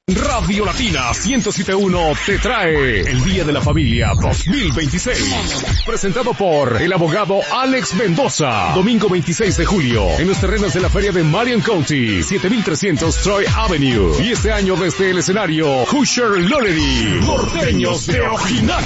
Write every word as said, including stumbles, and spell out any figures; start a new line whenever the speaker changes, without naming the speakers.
Radio Latina ciento siete punto uno te trae el Día de la Familia dos mil veintiséis. Presentado por el abogado Alex Mendoza. Domingo veintiséis de julio, en los terrenos de la feria de Marion County, siete mil trescientos Troy Avenue. Y este año desde el escenario, Usher Lonery, Norteños de Ojinaga.